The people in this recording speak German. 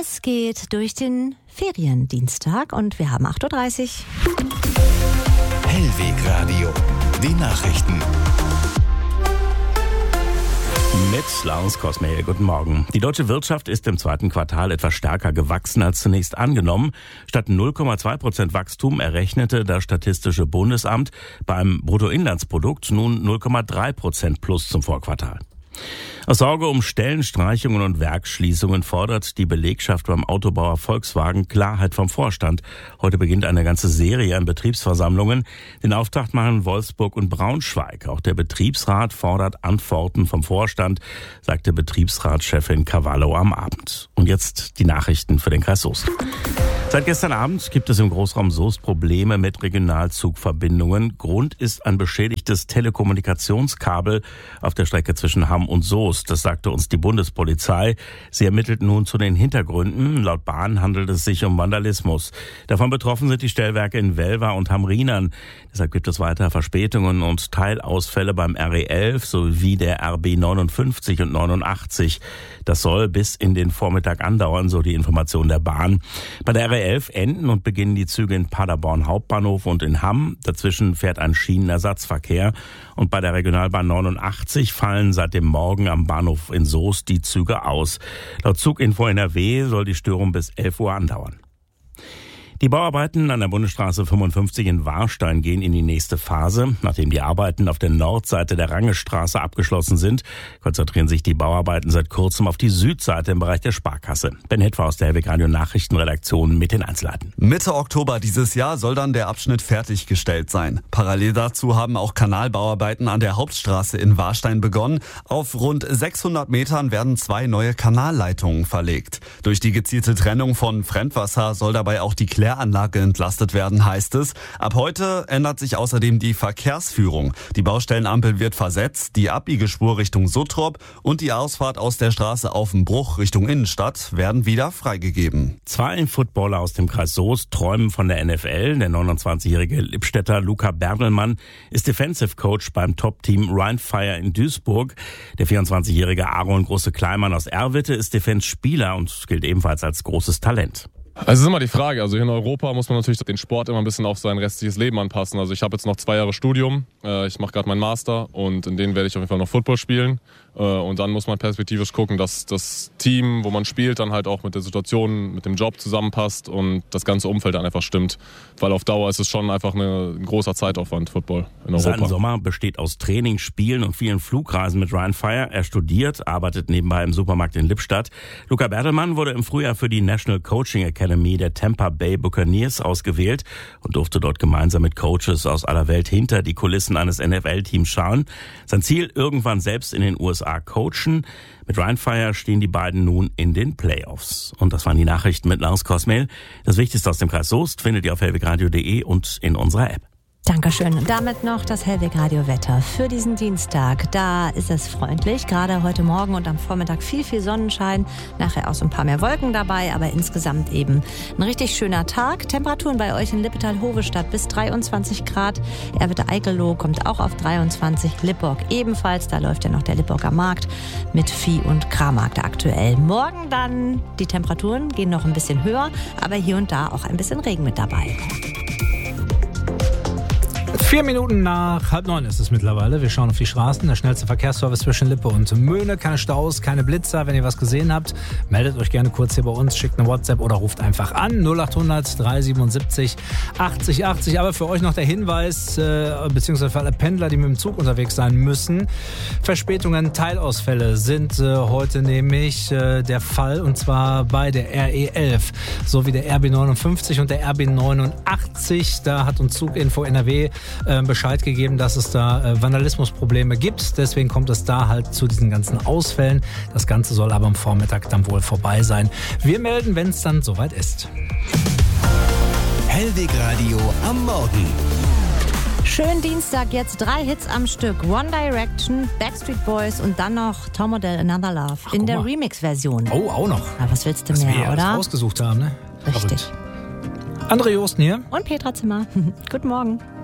Es geht durch den Feriendienstag und wir haben 8.30 Uhr. Hellweg Radio, die Nachrichten. Mit Lars Kosmehl, guten Morgen. Die deutsche Wirtschaft ist im zweiten Quartal etwas stärker gewachsen als zunächst angenommen. Statt 0,2% Wachstum errechnete das Statistische Bundesamt beim Bruttoinlandsprodukt nun 0,3% plus zum Vorquartal. Aus Sorge um Stellenstreichungen und Werksschließungen fordert die Belegschaft beim Autobauer Volkswagen Klarheit vom Vorstand. Heute beginnt eine ganze Serie an Betriebsversammlungen. Den Auftakt machen Wolfsburg und Braunschweig. Auch der Betriebsrat fordert Antworten vom Vorstand, sagte Betriebsratschefin Cavallo am Abend. Und jetzt die Nachrichten für den Kreis Soest. Seit gestern Abend gibt es im Großraum Soest Probleme mit Regionalzugverbindungen. Grund ist ein beschädigtes Telekommunikationskabel auf der Strecke zwischen Hamm und Soest. Das sagte uns die Bundespolizei. Sie ermittelt nun zu den Hintergründen. Laut Bahn handelt es sich um Vandalismus. Davon betroffen sind die Stellwerke in Welver und Hamrinern. Deshalb gibt es weiter Verspätungen und Teilausfälle beim RE11 sowie der RB 59 und 89. Das soll bis in den Vormittag andauern, so die Information der Bahn. Bei der RE11 enden und beginnen die Züge in Paderborn Hauptbahnhof und in Hamm. Dazwischen fährt ein Schienenersatzverkehr. Und bei der Regionalbahn 89 fallen seit dem Morgen am Bahnhof in Soest die Züge aus. Laut Zuginfo NRW soll die Störung bis 11 Uhr andauern. Die Bauarbeiten an der Bundesstraße 55 in Warstein gehen in die nächste Phase. Nachdem die Arbeiten auf der Nordseite der Rangestraße abgeschlossen sind, konzentrieren sich die Bauarbeiten seit kurzem auf die Südseite im Bereich der Sparkasse. Ben Hetfer aus der Hellweg Radio Nachrichtenredaktion mit den Einzelheiten. Mitte Oktober dieses Jahr soll dann der Abschnitt fertiggestellt sein. Parallel dazu haben auch Kanalbauarbeiten an der Hauptstraße in Warstein begonnen. Auf rund 600 Metern werden 2 neue Kanalleitungen verlegt. Durch die gezielte Trennung von Fremdwasser soll dabei auch die Kläranlage entlastet werden, heißt es. Ab heute ändert sich außerdem die Verkehrsführung. Die Baustellenampel wird versetzt, die Abbiegespur Richtung Suttrop und die Ausfahrt aus der Straße Aufenbruch Richtung Innenstadt werden wieder freigegeben. 2 Footballer aus dem Kreis Soest träumen von der NFL. Der 29-jährige Lippstädter Luca Berdelmann ist Defensive Coach beim Top-Team Rheinfire in Duisburg. Der 24-jährige Aaron Große-Kleimann aus Erwitte ist Defense-Spieler und gilt ebenfalls als großes Talent. Also es ist immer die Frage, also hier in Europa muss man natürlich den Sport immer ein bisschen auf sein restliches Leben anpassen. Also ich habe jetzt noch 2 Jahre Studium, ich mache gerade meinen Master und in denen werde ich auf jeden Fall noch Football spielen. Und dann muss man perspektivisch gucken, dass das Team, wo man spielt, dann halt auch mit der Situation, mit dem Job zusammenpasst und das ganze Umfeld dann einfach stimmt. Weil auf Dauer ist es schon einfach ein großer Zeitaufwand, Football in Europa. Sein Sommer besteht aus Training, Spielen und vielen Flugreisen mit Rheinfire. Er studiert, arbeitet nebenbei im Supermarkt in Lippstadt. Luca Berdelmann wurde im Frühjahr für die National Coaching Academy der Tampa Bay Buccaneers ausgewählt und durfte dort gemeinsam mit Coaches aus aller Welt hinter die Kulissen eines NFL-Teams schauen. Sein Ziel, irgendwann selbst in den USA coachen. Mit Rheinfire stehen die beiden nun in den Playoffs. Und das waren die Nachrichten mit Lars Kosmehl. Das Wichtigste aus dem Kreis Soest findet ihr auf hellwegradio.de und in unserer App. Dankeschön. Und damit noch das Hellweg Radio Wetter für diesen Dienstag. Da ist es freundlich, gerade heute Morgen und am Vormittag viel Sonnenschein. Nachher auch so ein paar mehr Wolken dabei, aber insgesamt eben ein richtig schöner Tag. Temperaturen bei euch in Lippetal-Hovestadt bis 23 Grad. Erwitte-Eikeloh kommt auch auf 23. Lipporg ebenfalls. Da läuft ja noch der Lipporger Markt mit Vieh- und Krammarkt aktuell. Morgen dann die Temperaturen gehen noch ein bisschen höher, aber hier und da auch ein bisschen Regen mit dabei. 4 Minuten nach 8:30 ist es mittlerweile. Wir schauen auf die Straßen. Der schnellste Verkehrsservice zwischen Lippe und Möhne. Keine Staus, keine Blitzer. Wenn ihr was gesehen habt, meldet euch gerne kurz hier bei uns, schickt eine WhatsApp oder ruft einfach an. 0800 377 80 80. Aber für euch noch der Hinweis, beziehungsweise für alle Pendler, die mit dem Zug unterwegs sein müssen. Verspätungen, Teilausfälle sind heute nämlich der Fall. Und zwar bei der RE11 sowie der RB 59 und der RB 89. Da hat uns Zuginfo NRW Bescheid gegeben, dass es da Vandalismusprobleme gibt. Deswegen kommt es da halt zu diesen ganzen Ausfällen. Das Ganze soll aber am Vormittag dann wohl vorbei sein. Wir melden, wenn es dann soweit ist. Hellweg Radio am Morgen. Schönen Dienstag, jetzt 3 Hits am Stück. One Direction, Backstreet Boys und dann noch Tom Odell, Another Love in der Remix-Version. Oh, auch noch. Ja, was willst du was mehr, wir oder? Ausgesucht haben, ne? Richtig. André Josten hier. Und Petra Zimmer. Guten Morgen.